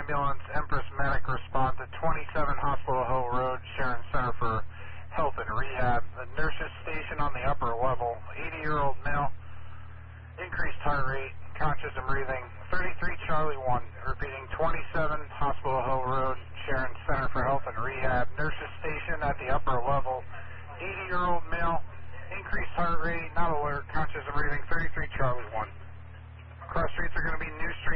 ambulance, Empress Medic, respond to 27 Hospital Hill Road, Sharon Center for Health and Rehab. The nurses station on the upper level, 80-year-old male, increased heart rate, conscious and breathing, 33 Charlie 1, repeating 27 Hospital Hill Road, Sharon Center for Health and Rehab. Nurses station at the upper level, 80-year-old male, increased heart rate, not alert, conscious and breathing, 33 Charlie 1. Cross streets are going to be New Street.